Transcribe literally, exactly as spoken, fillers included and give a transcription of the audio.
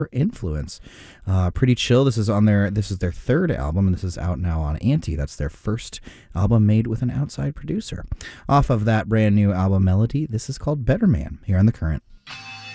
Influence. Uh, pretty chill. This is on their this is their third album, and this is out now on Anti. That's their first album made with an outside producer. Off of that brand new album Melody, this is called Better Man here on The Current.